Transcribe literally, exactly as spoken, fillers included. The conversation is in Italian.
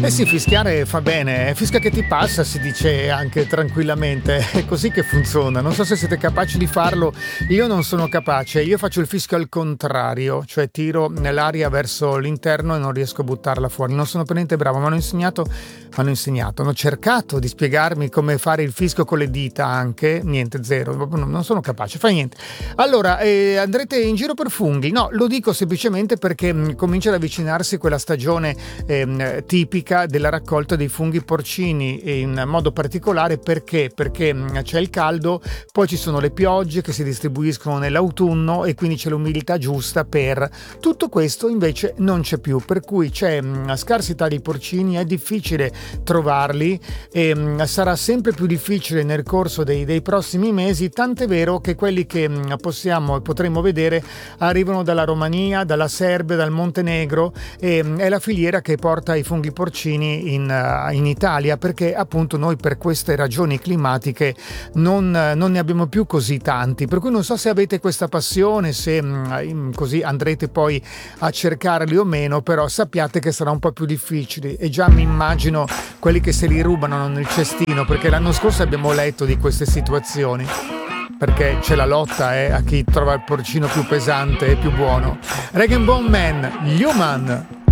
Eh sì, fischiare fa bene, fischia che ti passa, si dice anche tranquillamente, è così che funziona. Non so se siete capaci di farlo, io non sono capace, io faccio il fischio al contrario, cioè tiro nell'aria verso l'interno e non riesco a buttarla fuori. Non sono per niente bravo, mi hanno insegnato, mi hanno insegnato, hanno cercato di spiegarmi come fare il fischio con le dita anche, niente, zero, non sono capace, fa niente. Allora, eh, andrete in giro per funghi? No, lo dico semplicemente perché mh, comincia ad avvicinarsi quella stagione eh, tipica della raccolta dei funghi porcini, in modo particolare perché perché c'è il caldo, poi ci sono le piogge che si distribuiscono nell'autunno e quindi c'è l'umidità giusta per tutto questo. Invece non c'è più, per cui c'è una scarsità di porcini, è difficile trovarli e sarà sempre più difficile nel corso dei, dei prossimi mesi, tant'è vero che quelli che possiamo e potremo vedere arrivano dalla Romania, dalla Serbia, dal Montenegro, e è la filiera che porta i funghi porcini In, in Italia, perché appunto noi per queste ragioni climatiche non, non ne abbiamo più così tanti, per cui non so se avete questa passione, se mh, così andrete poi a cercarli o meno, però sappiate che sarà un po' più difficile e già mi immagino quelli che se li rubano nel cestino, perché l'anno scorso abbiamo letto di queste situazioni, perché c'è la lotta eh, a chi trova il porcino più pesante e più buono. Rag and Bone Man, Human.